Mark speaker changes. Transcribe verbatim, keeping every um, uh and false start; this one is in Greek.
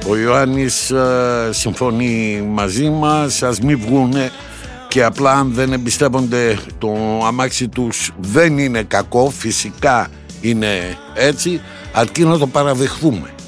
Speaker 1: Ο Ιωάννης ε, συμφωνεί μαζί μας, ας μην βγούνε, και απλά αν δεν εμπιστεύονται το αμάξι τους δεν είναι κακό, φυσικά είναι έτσι, αρκεί να το παραδεχθούμε.